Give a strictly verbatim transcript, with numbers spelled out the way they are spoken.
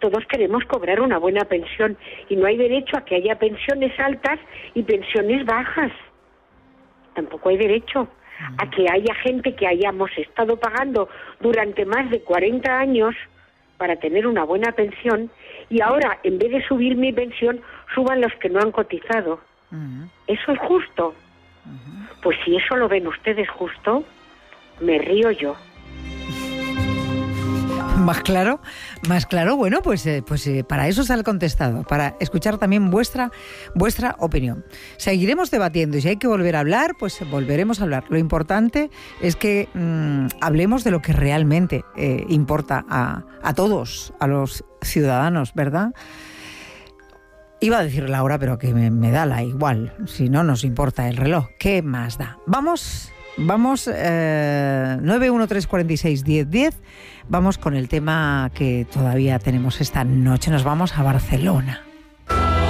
todos queremos cobrar una buena pensión y no hay derecho a que haya pensiones altas y pensiones bajas. Tampoco hay derecho a que haya gente que hayamos estado pagando durante más de cuarenta años para tener una buena pensión y ahora, en vez de subir mi pensión, suban los que no han cotizado. Uh-huh. ¿Eso es justo? Uh-huh. Pues si eso lo ven ustedes justo, me río yo. Más claro, más claro. Bueno, pues, eh, pues eh, para eso sale contestado, para escuchar también vuestra, vuestra opinión. Seguiremos debatiendo y si hay que volver a hablar, pues volveremos a hablar. Lo importante es que mmm, hablemos de lo que realmente eh, importa a, a todos, a los ciudadanos, ¿verdad? Iba a decir la hora, pero que me, me da la igual. Si no nos importa el reloj, ¿qué más da? Vamos... Vamos, eh, nueve uno tres cuatro seis uno cero uno cero, vamos con el tema que todavía tenemos esta noche. Nos vamos a Barcelona.